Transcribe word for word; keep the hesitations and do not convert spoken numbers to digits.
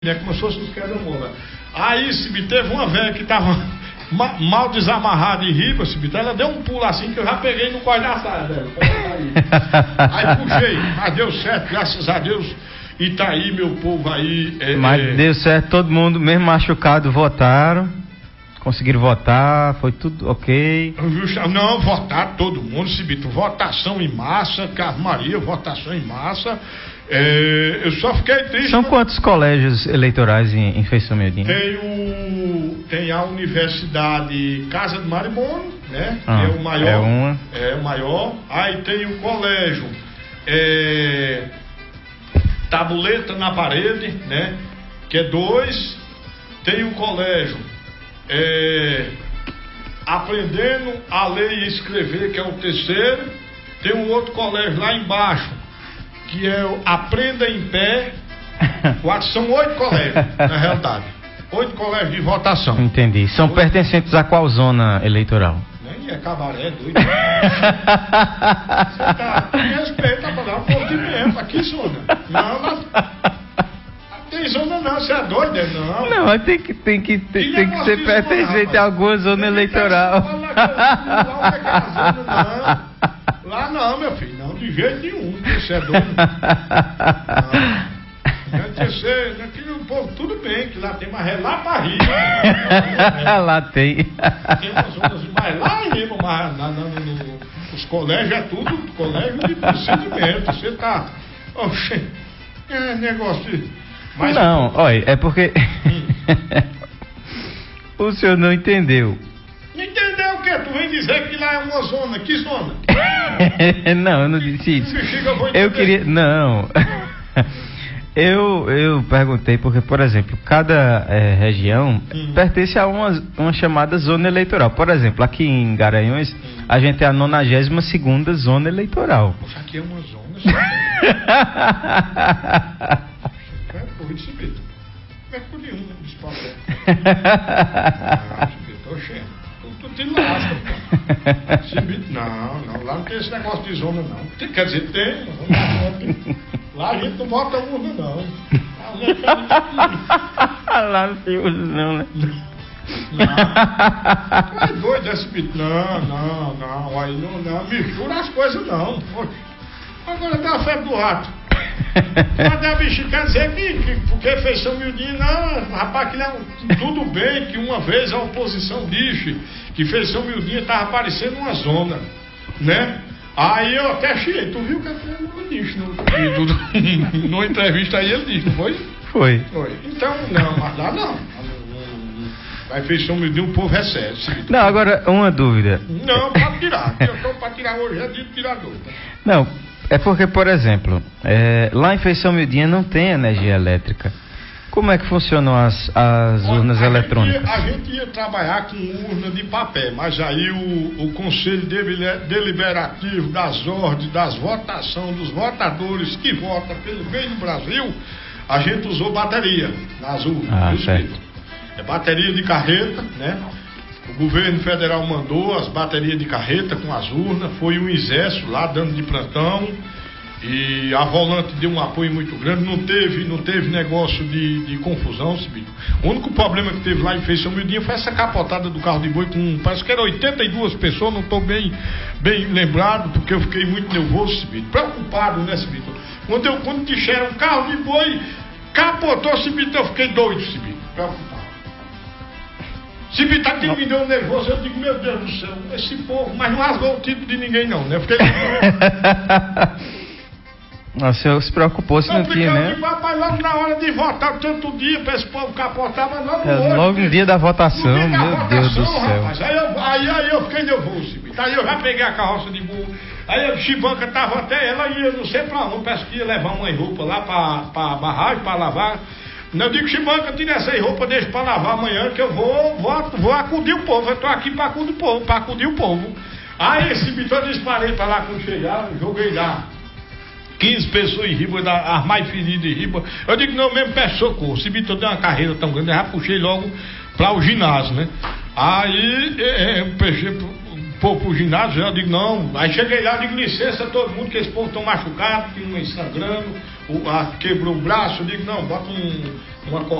né, como se fosse uns quebra-mola. Aí, se me teve uma velha que tava ma, mal desamarrada e riba, se me ela deu um pulo assim que eu já peguei no corte da saia dela. Aí puxei, mas deu certo, graças a Deus. E tá aí, meu povo aí. É, mas é... deu certo, todo mundo, mesmo machucado, votaram. Conseguiram votar, foi tudo ok. Não, votar todo mundo, Cibito, votação em massa, Carlos Maria, votação em massa. É, eu só fiquei triste. São quantos colégios eleitorais em, em Feição Miudinha? Tem, o, tem a Universidade Casa do Maribondo, né? Ah, que é o maior. É uma. É o maior. Aí tem o colégio é, Tabuleta na Parede, né? Que é dois. Tem o colégio É, Aprendendo a Ler e Escrever, que é o terceiro. Tem um outro colégio lá embaixo, que é o Aprenda em Pé. Quatro, são oito colégios, na realidade. Oito colégios de votação. Entendi. São oito. Pertencentes a qual zona eleitoral? Nem é cabaré, doido. Você tá, me respeita pra dar um pouco de tempo. Aqui, zona. Não, mas... Tem zona não, você é doido, não? Não, mas tem que, tem que, tem, tem que ser pertencente a alguma zona eleitoral. Lá não, meu filho, não, de jeito nenhum, você é doido. Não, você, aqui no povo, tudo bem, que lá tem, mas é lá pra Rio. Lá tem. Tem umas zonas, mas lá em Rio, mas na, na, no, os colégios é tudo colégio de procedimento, você tá... Oxe, é negócio de... Mas não, olha, é porque hum. o senhor não entendeu. Não entendeu o quê? Tu vem dizer que lá é uma zona. Que zona? Não, eu não disse isso. Eu, eu queria... Não. Eu, eu perguntei porque, por exemplo, cada é, região hum. pertence a uma, uma chamada zona eleitoral. Por exemplo, aqui em Garanhuns, hum. a gente é a nonagésima segunda zona eleitoral. Poxa, aqui é uma zona. Corri de Cibito. Mercúrio nenhum, né? Despalé. Não, Cibito, oxê. Tu te lasca, pô. Cibito, não, não. Lá não tem esse negócio de zona, não. Tem, quer dizer, tem. Lá a gente não bota urna, não. Lá não tem urna, não, né? Não. Tu é doido, é Cibito? Não, não, não. Aí não, não. Mistura as coisas, não. Poxa. Agora tem a febre do rato. Mas a bicha quer dizer que, que porque fez São Miudinho, não, rapaz, que não, tudo bem que uma vez a oposição disse que fez São Miudinho estava aparecendo uma zona, né? Aí eu até achei, tu viu que ele disse no, no, numa entrevista aí ele disse, não foi? Foi. Foi. Então, não, mas lá não. Vai fez São Miudinho, o povo recebe. Não, agora uma dúvida. Não, pode tirar. Eu estou para tirar hoje, é de tirador. Não. É porque, por exemplo, é, lá em Feição Miudinha não tem energia elétrica. Como é que funcionam as, as urnas a eletrônicas? Gente ia, a gente ia trabalhar com urna de papel, mas aí o, o Conselho Deliberativo das ordens, das votações, dos votadores que votam pelo bem do Brasil, a gente usou bateria nas urnas. Ah, certo. É bateria de carreta, né? O governo federal mandou as baterias de carreta com as urnas, foi um exército lá dando de plantão e a Volante deu um apoio muito grande, não teve, não teve negócio de, de confusão, Cibito. O único problema que teve lá em Feição Miudinha foi essa capotada do carro de boi com, parece que eram oitenta e duas pessoas, não estou bem, bem lembrado, porque eu fiquei muito nervoso, Cibito, preocupado, né, Cibito? Quando eu, quando disseram um carro de boi, capotou, Cibito, eu fiquei doido, Cibito, preocupado. Se me tá me deu nervoso, eu digo, meu Deus do céu, esse povo, mas não rasgou o título de ninguém não, né? Fiquei... Nossa, o senhor se preocupou se não, não tinha, né? Digo, rapaz, logo na hora de votar, tanto dia pra esse povo capotar, mas logo é, hoje. Logo no dia da votação, dia da meu votação, Deus do céu. Rapaz, aí, eu, aí, aí eu fiquei nervoso, aí eu já peguei a carroça de burro, aí a Chibanca tava até, ela ia, não sei pra onde, parece que ia levar uma roupa lá pra, pra barragem, pra lavar. Eu digo, Chibanca, tira essa roupa, deixa pra lavar amanhã, que eu vou, vou, vou acudir o povo. Eu tô aqui pra acudir o povo, pra acudir o povo. Aí esse bicho eu disparei pra lá quando chegar, joguei lá. quinze pessoas em riba, as mais feridas em riba. Eu digo, não, mesmo peço socorro. Esse bicho deu uma carreira tão grande, eu já puxei logo pra o ginásio, né? Aí é, eu puxei pro, pro ginásio, eu digo, não. Aí cheguei lá, digo, licença todo mundo, que esse povo tão machucado, que não sangrando. o, a, quebrou o braço, eu digo, não, bota um, uma